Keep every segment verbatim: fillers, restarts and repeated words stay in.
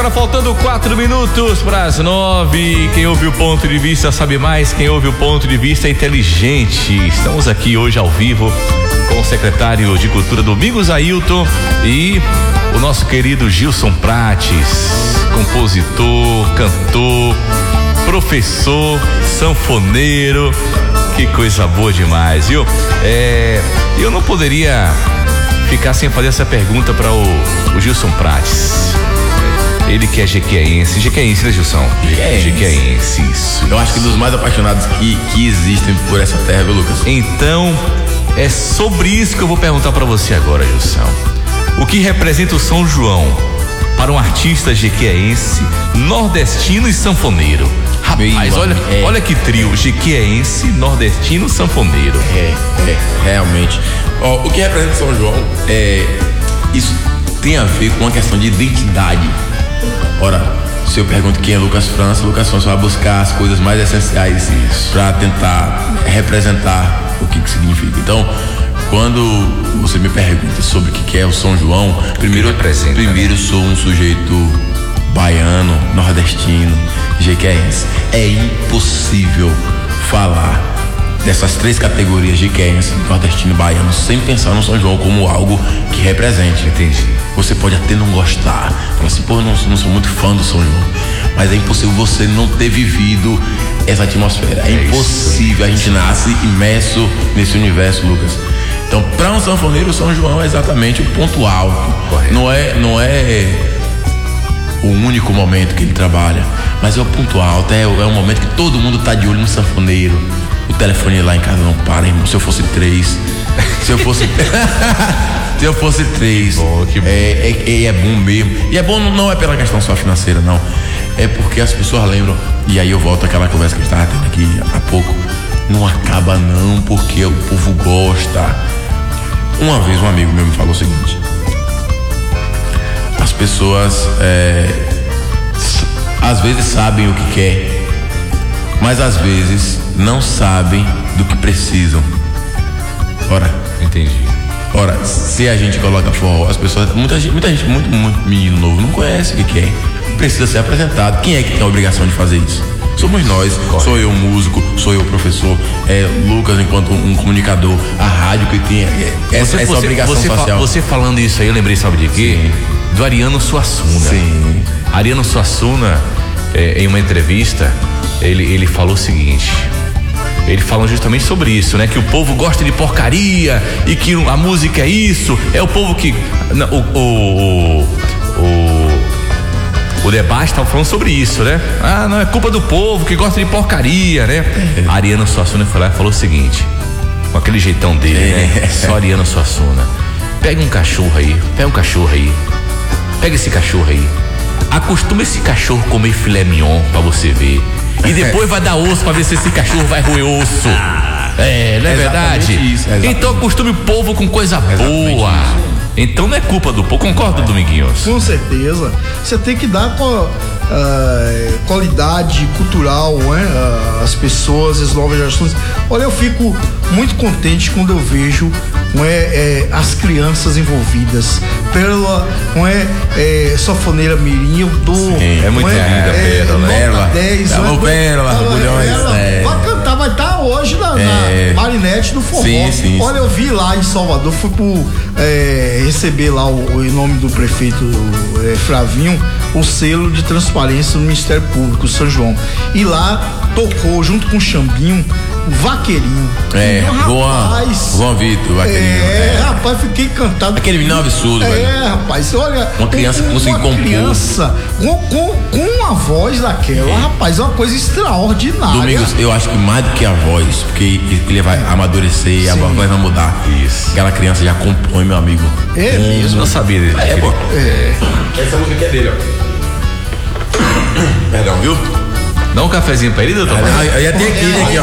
agora faltando quatro minutos para as nove. Quem ouve o ponto de vista sabe mais, quem ouve o ponto de vista é inteligente. Estamos aqui hoje ao vivo com o secretário de Cultura Domingos Ailton e o nosso querido Gilson Prates, compositor, cantor, professor, sanfoneiro. Que coisa boa demais, viu? É, eu não poderia ficar sem fazer essa pergunta para o, o Gilson Prates. Ele que é jequiaense, jequiaense, né, Gilson? Jequiaense, isso. Eu acho que dos mais apaixonados que, que existem por essa terra, viu, Lucas? Então, é sobre isso que eu vou perguntar para você agora, Gilson. O que representa o São João para um artista jequiaense, nordestino e sanfoneiro? Rapaz, olha, é, olha que trio, jequiaense, nordestino, sanfoneiro. É, é, realmente. Ó, o que representa São João, é, isso tem a ver com uma questão de identidade. Ora, se eu pergunto quem é Lucas França, Lucas França vai buscar as coisas mais essenciais para tentar representar o que que significa. Então, quando você me pergunta sobre o que que é o São João, primeiro, primeiro sou um sujeito baiano, nordestino, jequiaense. É impossível falar dessas três categorias, jequiaense, nordestino e baiano, sem pensar no São João como algo que represente. Entendi. Você pode até não gostar, falar assim, pô, eu não, não sou muito fã do São João, mas é impossível você não ter vivido essa atmosfera. É, é impossível, isso. A gente nasce imerso nesse universo, Lucas. Então, para um sanfoneiro, o São João é exatamente o ponto alto. Correto. Não é, não é o único momento que ele trabalha, mas é o ponto alto, é, é o momento que todo mundo tá de olho no sanfoneiro. O telefone lá em casa não para, irmão. Se eu fosse três, se eu fosse se eu fosse três, bom, que bom. É, é, é bom mesmo. E é bom não é pela questão só financeira, não. É porque as pessoas lembram. E aí eu volto àquela conversa que a gente estava tendo aqui há pouco. Não acaba não, porque o povo gosta. Uma vez um amigo meu me falou o seguinte: as pessoas é, às vezes sabem o que quer, mas às vezes não sabem do que precisam. Ora, entendi. Ora, se a gente coloca forró, as pessoas, muita gente, muita gente, muito, muito menino novo não conhece o que que é. Precisa ser apresentado. Quem é que tem a obrigação de fazer isso? Somos nós. Correto. Sou eu músico, sou eu professor, é Lucas enquanto um comunicador, a rádio que tem é, essa, você, essa você, obrigação você social. Fa, você falando isso aí, eu lembrei, sabe de quê? Sim. Do Ariano Suassuna. Sim. Ariano Suassuna, é, em uma entrevista, ele, ele falou o seguinte. Ele fala justamente sobre isso, né? Que o povo gosta de porcaria e que a música é isso. É o povo que... Não, o, o, o, o debate estava falando sobre isso, né? Ah, não, é culpa do povo que gosta de porcaria, né? É. Ariano Suassuna foi lá e falou o seguinte, com aquele jeitão dele, é. né? Só Ariano Suassuna. Pega um cachorro aí, pega um cachorro aí. Pega esse cachorro aí. Acostuma esse cachorro a comer filé mignon pra você ver. E depois vai dar osso pra ver se esse cachorro vai roer osso. É, não é, é verdade? Isso, é então acostume o povo com coisa boa. Isso. Então não é culpa do povo, concorda, Dominguinhos? Com certeza. Você tem que dar uh, qualidade cultural, né? Uh, as pessoas, as novas gerações. Olha, eu fico muito contente quando eu vejo não é, é, as crianças envolvidas. Pérola, não é, é sanfoneira mirim, eu dou. Sim, é muito é, linda, é, Pérola, né? Pérola, dez, Alô, Pérola, Bulhões. É. Vai cantar, vai estar hoje na, é. na Marinette do Forró. Sim, sim, Olha, sim. eu vi lá em Salvador, fui pro, é, receber lá o, em nome do prefeito é, Flavinho o selo de transparência do Ministério Público, São João. E lá tocou, junto com o Chambinho, Vaqueirinho. É, rapaz, João Vitor, Vaqueirinho. É, é, rapaz, fiquei encantado. Aquele menino absurdo, é, velho. É, rapaz, olha. Uma criança que conseguiu compor. Uma criança com, com, com a voz daquela, é. rapaz, é uma coisa extraordinária. Domingos, eu acho que mais do que a voz, porque ele vai amadurecer, Sim. a voz vai mudar. Isso. Aquela criança já compõe, meu amigo. É hum, mesmo. Não sabia dele. É, pô. É. Essa música é dele, ó. Perdão, viu? Dá um cafezinho pra ele, doutor? Ah, eu ia ter aqui, né, aqui, ó.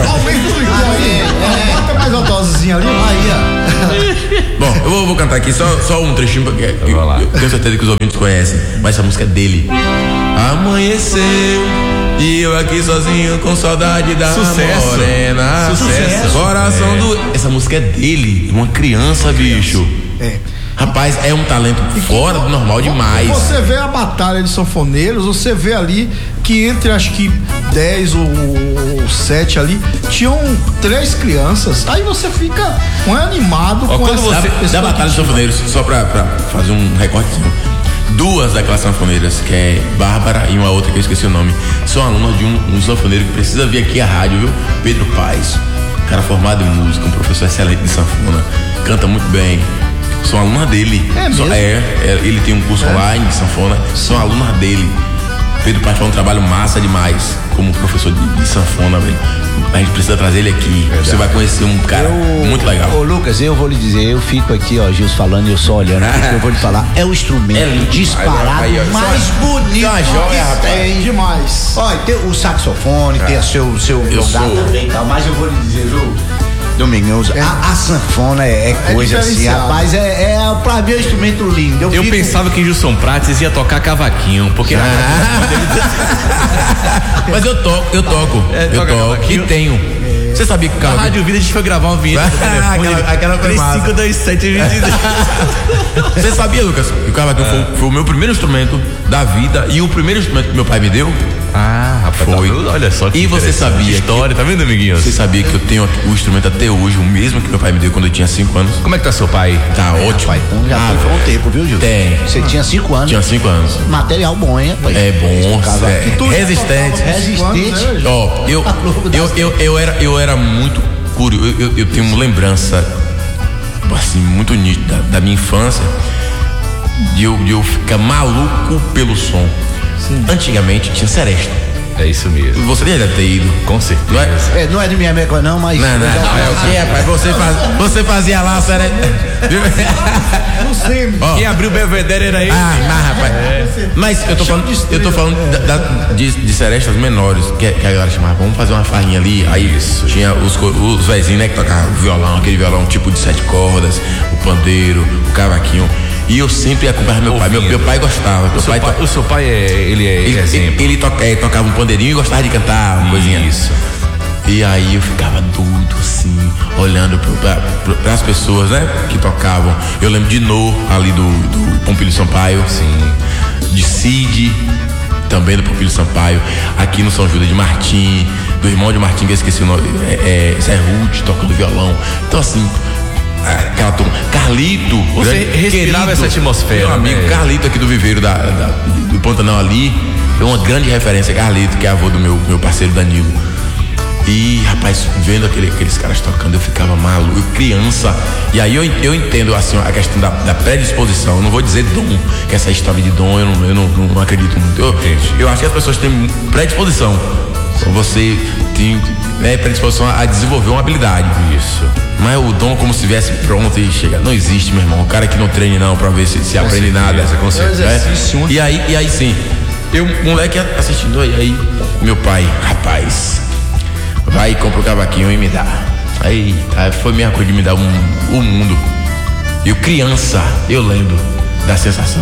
Bota mais uma dosezinha ali. Aí, ó. Bom, eu vou, vou cantar aqui só, só um trechinho, porque eu, eu, eu tenho certeza que os ouvintes conhecem, mas essa música é dele. Amanheceu e eu aqui sozinho com saudade da Sucesso. morena. Sucesso. Coração é. do... Essa música é dele, uma criança, uma criança. bicho. É. Rapaz, é um talento fora do normal demais. Você vê a batalha de sanfoneiros, você vê ali que entre acho que dez ou, ou sete ali, tinham três crianças. Aí você fica um animado Ó, com essa, Da, esse da Batalha de Sanfoneiros, só pra, pra fazer um recortezinho. Duas daquelas sanfoneiras, que é Bárbara e uma outra que eu esqueci o nome, são alunas de um, um sanfoneiro que precisa vir aqui à rádio, viu? Pedro Paes, cara formado em música, um professor excelente de sanfona, canta muito bem. São alunas dele. É mesmo? É, é, ele tem um curso É. online de sanfona, são alunas dele. Pedro Paes faz um trabalho massa demais como professor de, de sanfona, velho. A gente precisa trazer ele aqui. Verdade. Você vai conhecer um cara eu, muito legal. Ô Lucas, eu vou lhe dizer, eu fico aqui, ó, Gilson falando e eu só olhando, porque eu vou lhe falar, é o instrumento É lindo. disparado Aí, ó, mais só- bonito só uma joia, que rapaz. tem. demais. Olha, tem o saxofone, tem o seu, seu Eu lugar sou. também e tal, mas eu vou lhe dizer, viu, Domingos, É. a, a sanfona é, é coisa assim, diferenciado. rapaz, é, é pra mim é um instrumento lindo. Eu, Eu fico- pensava que Gilson Prates ia tocar cavaquinho, porque Mas eu toco, eu toco. É, eu toca toco cavaquinho. e tenho. Você sabia que o na cara. Rádio Vida a gente foi gravar uma vinheta do telefone. Aquela- aquela foi três massa. cinco dois sete Você sabia, Lucas? Que o cavaquinho foi, foi o meu primeiro instrumento da vida e o primeiro instrumento que meu pai me deu. Ah, rapaz, Foi. tá- olha só que E você interessante. sabia que- História, tá vendo, amiguinhos? Você sabia que eu tenho o instrumento até hoje, o mesmo que meu pai me deu quando eu tinha cinco anos? Como é que tá seu pai? Tá ótimo. Rapaz, então já Ah, foi um tempo, viu, Gilson? Tem. Você tinha cinco anos. Tinha cinco anos. Material bom, hein, rapaz? É bom, Cavaquinho. é Tu já resistente. tocava com cinco anos, Resistente. né, Ó, eu, Tá louco das- eu, eu, eu, era, eu era muito curioso, eu, eu, eu tenho uma lembrança, assim, muito nítida da minha infância, de eu, de eu ficar maluco pelo som. Antigamente tinha seresta. É isso mesmo. Você deve ter ido. Com certeza. Não é? É, não é de minha época não, mas... Não, não, não. É o que, rapaz? Você, faz, você fazia lá a seresta. Não sei. Ó. Quem abriu o Belvedere era ele. Ah, mas, rapaz. Mas eu tô falando, eu tô falando da- da- de, de serestas menores, que, que a galera chamava, vamos fazer uma farrinha ali. Aí tinha os, co- os vezinhos, né, que tocavam violão, aquele violão tipo de sete cordas, o pandeiro, o cavaquinho. E eu sempre acompanhava meu pai. Meu, meu pai gostava. O Meu seu pai, pai, to- o seu pai é, ele é ele, exemplo. ele, ele toca- é, tocava um pandeirinho e gostava de cantar uma coisinha. Isso. E aí eu ficava doido, assim, olhando para as pessoas, né, que tocavam. Eu lembro de No, ali do, do Pompilho Sampaio. Sim. De Cid, também do Pompilho Sampaio. Aqui no São Judas de Martim, do irmão de Martim, que eu esqueci o nome, é, é, Zé Ruth, tocando violão. Então, assim, aquela turma. Carlito. Você grande, respirava essa atmosfera, Meu amigo né? Carlito aqui do Viveiro, da, da- do Pantanal ali. É uma grande referência, Carlito, que é avô do meu, meu parceiro Danilo. E, rapaz, vendo aquele, aqueles caras tocando, eu ficava maluco, eu criança. E aí eu, eu entendo, assim, a questão da, da predisposição. Eu não vou dizer dom, que essa história de dom eu não, eu não, não acredito muito. Eu, eu acho que as pessoas têm predisposição. Você tem, né, predisposição a desenvolver uma habilidade. Isso. Mas o dom como se estivesse pronto e chega. Não existe, meu irmão. O cara que não treine não pra ver se, se aprende certeza, nada. com certeza. Né? exercício. E aí, e aí sim. Eu, moleque assistindo, e aí, meu pai, rapaz, vai e compra o cavaquinho e me dá. Aí, aí foi minha coisa de me dar um, o mundo. Eu criança, eu lembro da sensação.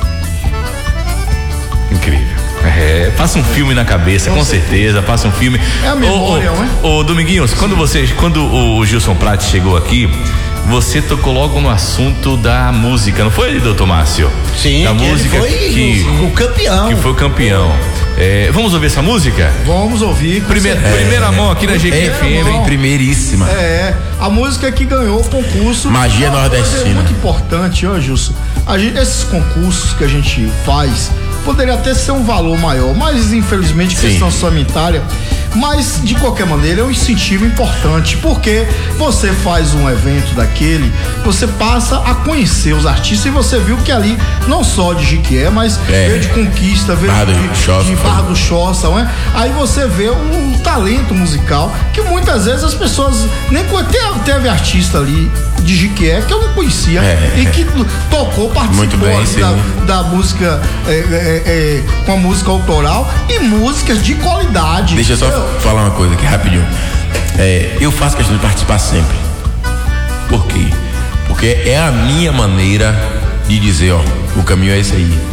Incrível. É, passa um filme na cabeça, com, certeza, passa um filme. É a memória, ô, não é? ô, ô, Dominguinhos, quando você, quando o Gilson Prates chegou aqui, você tocou logo no assunto da música, não foi, doutor Márcio? Sim, da que música ele foi que, o, o campeão. que foi o campeão. É, vamos ouvir essa música? Vamos ouvir. com Primeira, certeza. primeira mão aqui na G Q É, F M. mão. Primeiríssima. É, a música que ganhou o concurso. Magia Uma coisa nordestina. muito importante, ó, Gilson. A gente, esses concursos que a gente faz poderia até ser um valor maior, mas infelizmente Sim. questão sanitária. Mas de qualquer maneira é um incentivo importante, porque você faz um evento daquele, você passa a conhecer os artistas e você viu que ali não só de Jiquié, mas É. veio de Conquista, veio Barra do de, Choça, de foi. Barra do Choça, não é? Aí você vê um, talento musical que muitas vezes as pessoas nem conhe- teve, teve artista ali de Jiquié que eu não conhecia É. e que tocou, participou Muito bem, ali sim. da, da música é, é, é, com a música autoral e músicas de qualidade. Deixa eu só Eu- falar uma coisa aqui rapidinho. É, eu faço questão de participar sempre. Por quê? Porque é a minha maneira de dizer, ó, o caminho é esse aí.